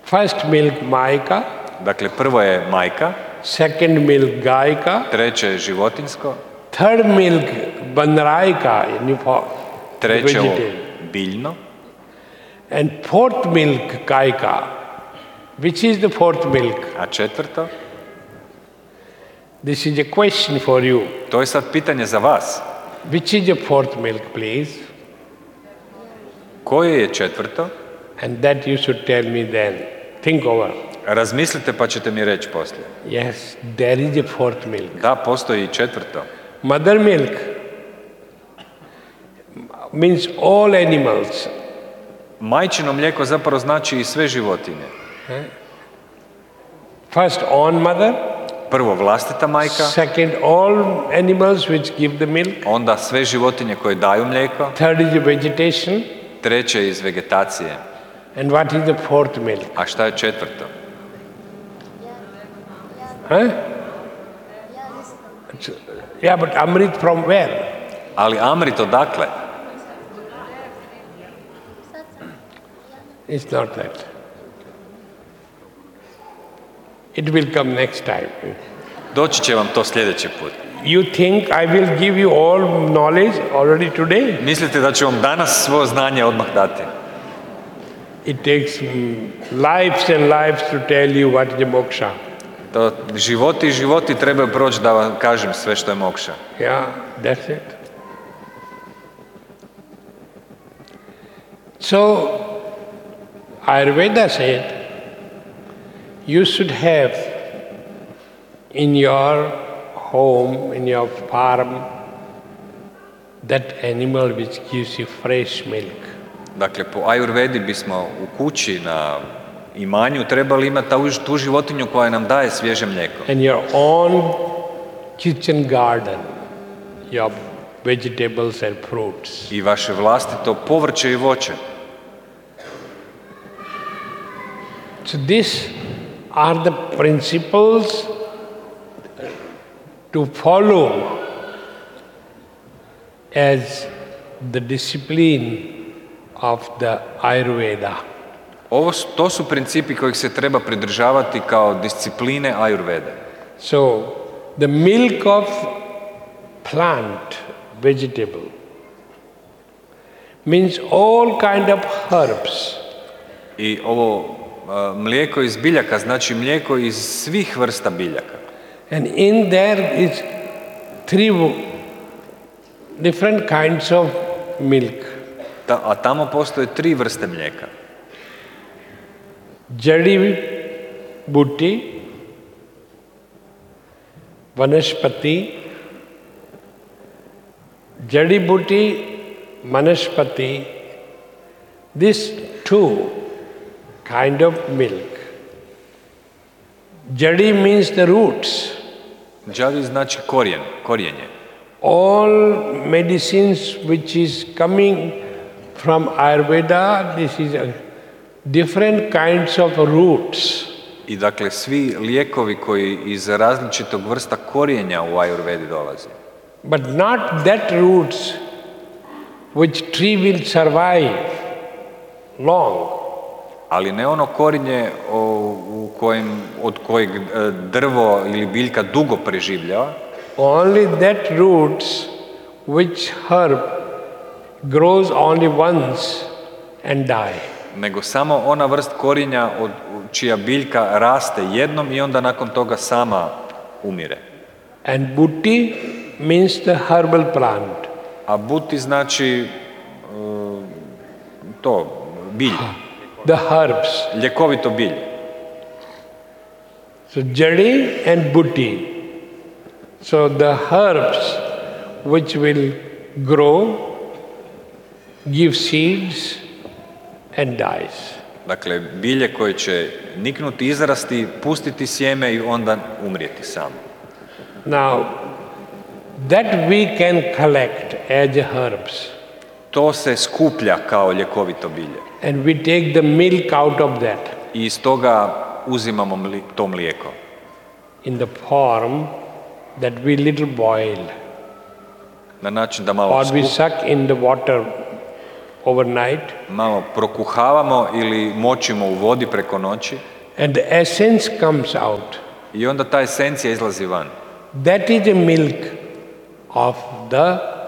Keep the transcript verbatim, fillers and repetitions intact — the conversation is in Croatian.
First milk majka. Dakle, prvo je majka. Second milk gajka. Treće je životinjsko. Third milk banrajka. Treće je biljno. And fourth milk gajka. Which is the fourth milk? A četvrto? This is a question for you. To je sad pitanje za vas. Which is the fourth milk, please? Koje je četvrto? And that you should tell me then. Think over. Razmislite pa ćete mi reći poslije. Yes, there is a fourth milk. Da, postoji i četvrto. Mother milk means all animals. Majčino mlijeko zapravo znači i sve životinje. First on mother. Prvo vlastita majka. Second all animals which give the milk. Onda sve životinje koje daju mlijeko. Third is the vegetation. Treće iz vegetacije. And what is the fourth milk? A šta je četvrto? Huh? Yeah, but Amrit from where? Ali Amrit odakle? It's not that. It will come next time. Doći će vam to sljedeći put. You think I will give you all knowledge already today? Mislite da ću vam danas svo znanje odmah dati? It takes lives and lives to tell you what is moksha. To životi i životi trebaju proći da vam kažem sve što je mokša. Yeah, that's it. So, Ayurveda said, you should have in your home, in your farm, that animal which gives you fresh milk. Dakle, po Ayurvedi bismo u kući na imanju trebali imati tu životinju koja nam daje svježe mlijeko. And your own kitchen garden, your vegetables and fruits. I vaše vlastito povrće i voće. So these are the principles to follow as the discipline of the Ayurveda. Ovo, to su principi kojih se treba pridržavati kao discipline Ayurvede. So, the milk of plant, vegetable, means all kind of herbs. I ovo uh, mlijeko iz biljaka znači mlijeko iz svih vrsta biljaka. And in there is three different kinds of milk. Ta, a tamo postoje tri vrste mlijeka. Jadi buti, vanaspati, jadi buti, vanaspati, these two kind of milk. Jadi means the roots. Jadi znači korijen, korijenje. All medicines which is coming from Ayurveda, this is a different kinds of roots. I dakle svi lijekovi koji iz različitog vrsta korijenja u Ayurvedi dolaze. But not that roots which tree will survive long. Ali ne ono korijenje u kojem, od kojeg drvo ili biljka dugo preživljava. Only that roots which herb grows only once and die. Nego samo ona vrst korijenja od čija biljka raste jednom i onda nakon toga sama umire. And buti means the herbal plant. A buti znači uh, to, bilj. The herbs. Ljekovito bilje. So jadi and buti. So the herbs which will grow, give seeds and dies. Dakle, bilje koje će niknuti, izrasti, pustiti sjeme i onda umrijeti samo. Now, that we can collect as herbs. To se skuplja kao ljekovito bilje. And we take the milk out of that. I iz toga uzimamo mli, to mlijeko. In the form that we little boil. Na način da malo Or we skup... suck in the water overnight, malo prokuhavamo ili močimo u vodi preko noći and the essence comes out. i onda ta esencija izlazi van. That is the milk of the